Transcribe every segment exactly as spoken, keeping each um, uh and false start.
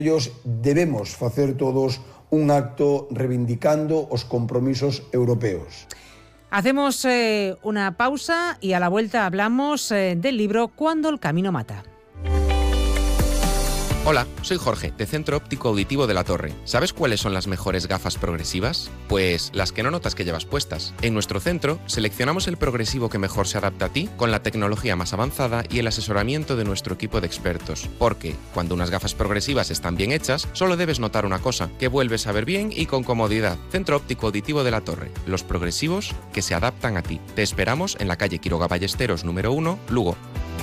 Ellos debemos facer todos un acto reivindicando os compromisos europeos. Hacemos eh, una pausa y a la vuelta hablamos eh, del libro Cuando el camino mata. Hola, soy Jorge, de Centro Óptico Auditivo de La Torre. ¿Sabes cuáles son las mejores gafas progresivas? Pues las que no notas que llevas puestas. En nuestro centro seleccionamos el progresivo que mejor se adapta a ti, con la tecnología más avanzada y el asesoramiento de nuestro equipo de expertos. Porque cuando unas gafas progresivas están bien hechas, solo debes notar una cosa, que vuelves a ver bien y con comodidad. Centro Óptico Auditivo de La Torre. Los progresivos que se adaptan a ti. Te esperamos en la calle Quiroga Ballesteros número uno, Lugo.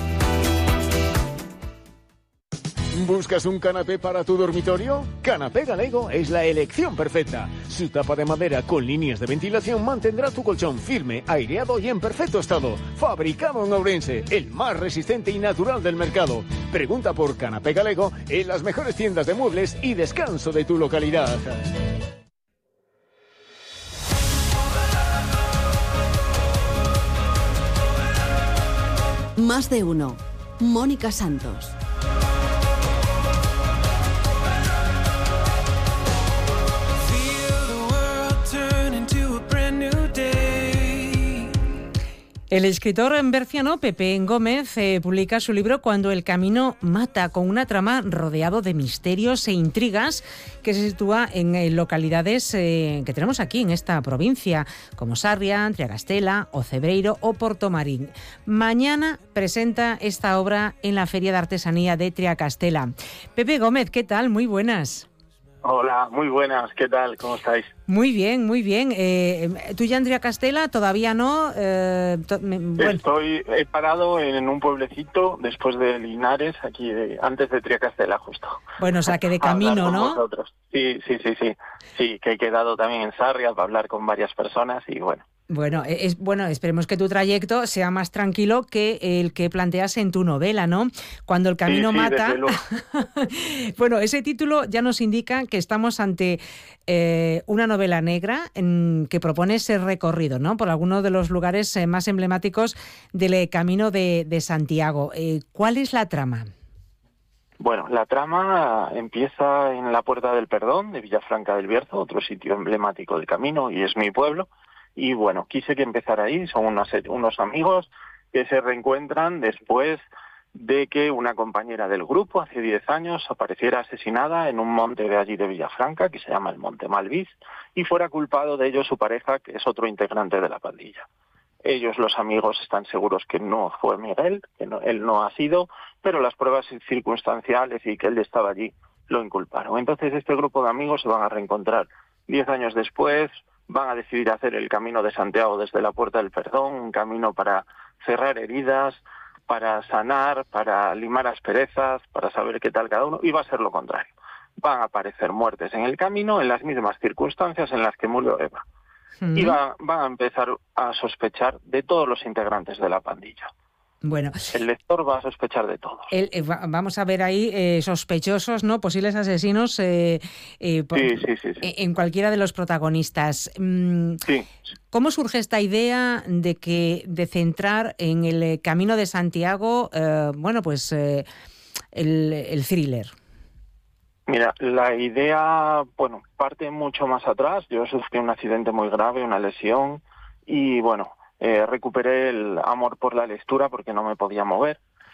¿Buscas un canapé para tu dormitorio? Canapé Galego es la elección perfecta. Su tapa de madera con líneas de ventilación mantendrá tu colchón firme, aireado y en perfecto estado. Fabricado en Ourense, el más resistente y natural del mercado. Pregunta por Canapé Galego en las mejores tiendas de muebles y descanso de tu localidad. Más de uno. Mónica Santos. El escritor berciano Pepe Gómez eh, publica su libro Cuando el camino mata, con una trama rodeado de misterios e intrigas que se sitúa en eh, localidades eh, que tenemos aquí en esta provincia, como Sarria, Triacastela, Ocebreiro o Portomarín. Mañana presenta esta obra en la Feria de Artesanía de Triacastela. Pepe Gómez, ¿qué tal? Muy buenas. Hola, muy buenas, ¿qué tal? ¿Cómo estáis? Muy bien, muy bien. Eh, ¿Tú ya en Triacastela? ¿Todavía no? Eh, to, me, bueno. Estoy, he parado en un pueblecito después de Linares, aquí de, antes de Triacastela, justo. Bueno, o sea, que de camino, ¿no? Vosotros. Sí, sí, sí, sí. Sí, que he quedado también en Sarria para hablar con varias personas y bueno. Bueno, es, bueno, esperemos que tu trayecto sea más tranquilo que el que planteas en tu novela, ¿no? Cuando el camino sí, sí, mata. desde luego. Bueno, ese título ya nos indica que estamos ante eh, una novela negra en, que propone ese recorrido, ¿no? Por algunos de los lugares eh, más emblemáticos del Camino de, de Santiago. Eh, ¿Cuál es la trama? Bueno, la trama empieza en la Puerta del Perdón de Villafranca del Bierzo, otro sitio emblemático del camino, y es mi pueblo. Y bueno, quise que empezara ahí, son unos, unos amigos que se reencuentran después de que una compañera del grupo hace diez años apareciera asesinada en un monte de allí de Villafranca, que se llama el Monte Malvis, y fuera culpado de ello su pareja, que es otro integrante de la pandilla. Ellos, los amigos, están seguros que no fue Miguel, que no, él no ha sido, pero las pruebas circunstanciales y que él estaba allí lo inculparon. Entonces este grupo de amigos se van a reencontrar diez años después. Van a decidir hacer el Camino de Santiago desde la Puerta del Perdón, un camino para cerrar heridas, para sanar, para limar asperezas, para saber qué tal cada uno, y va a ser lo contrario. Van a aparecer muertes en el camino en las mismas circunstancias en las que murió Eva. Mm. Y va, van a empezar a sospechar de todos los integrantes de la pandilla. Bueno, el lector va a sospechar de todos. El, eh, vamos a ver ahí eh, sospechosos, ¿no? Posibles asesinos eh, eh, por, sí, sí, sí, sí. en cualquiera de los protagonistas. Mm, sí. ¿Cómo surge esta idea de que de centrar en el Camino de Santiago, eh, bueno, pues eh, el, el thriller? Mira, la idea, bueno, parte mucho más atrás. Yo sufrí un accidente muy grave, una lesión, y bueno, Eh, recuperé el amor por la lectura porque no me podía mover.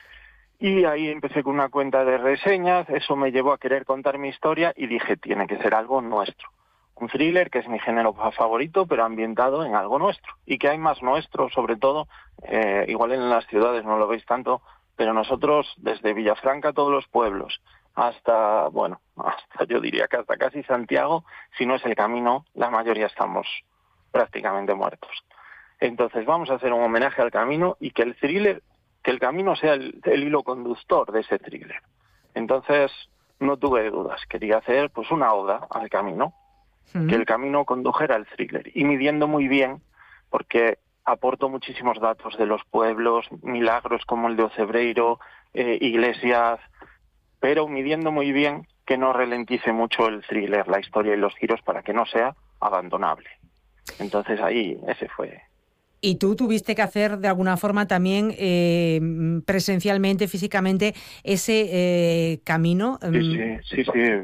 Y ahí empecé con una cuenta de reseñas, eso me llevó a querer contar mi historia y dije, tiene que ser algo nuestro. Un thriller que es mi género favorito, pero ambientado en algo nuestro. Y que hay más nuestro, sobre todo, eh, igual en las ciudades no lo veis tanto, pero nosotros desde Villafranca, todos los pueblos, hasta, bueno, hasta yo diría que hasta casi Santiago, si no es el camino, la mayoría estamos prácticamente muertos. Entonces vamos a hacer un homenaje al camino y que el thriller, que el camino sea el, el hilo conductor de ese thriller. Entonces no tuve dudas, quería hacer pues una oda al camino, uh-huh. que el camino condujera al thriller y midiendo muy bien, porque aporto muchísimos datos de los pueblos, milagros como el de Ocebreiro, eh, iglesias, pero midiendo muy bien que no ralentice mucho el thriller, la historia y los giros para que no sea abandonable. Entonces ahí ese fue Y tú tuviste que hacer de alguna forma también eh, presencialmente, físicamente, ese eh, camino. Sí, sí, sí, sí.